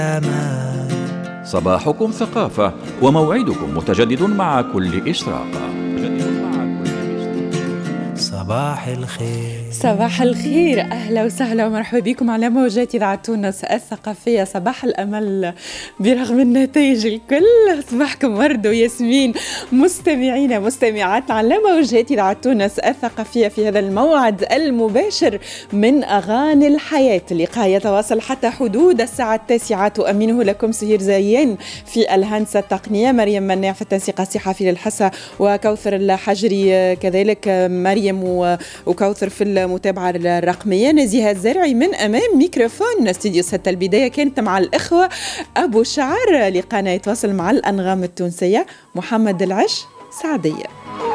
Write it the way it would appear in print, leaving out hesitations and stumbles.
صباحكم ثقافة وموعدكم متجدد مع كل إشراقة. صباح الخير. صباح الخير، أهلا وسهلا ومرحبا بكم على موجات إذاعة تونس الثقافية. صباح الأمل برغم النتائج الكل. صباحكم ورد وياسمين مستمعينا مستمعاتنا على موجات إذاعة تونس الثقافية في هذا الموعد المباشر من أغاني الحياة. اللقاء يتواصل حتى حدود الساعة 9. تؤمنه لكم سهير زيان في الهندسة التقنية، مريم مناع في التنسيق الصحفي للحصة، وكوثر الحجري كذلك مريم وكوثر في المتابعة الرقمية. نزيهة الزرعي من أمام ميكروفون استديو 6. البداية كانت مع الإخوة أبو شعر، لقانا يتواصل مع الأنغام التونسية محمد العش سعدية.